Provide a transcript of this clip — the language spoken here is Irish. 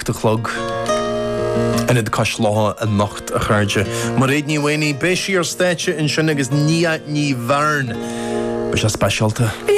8 chlog. En het cos lá a nacht a chuirde. Mar réad ní bhaoine béisií ar stéite in sin agus ní bharn. Ba sé spéisialta.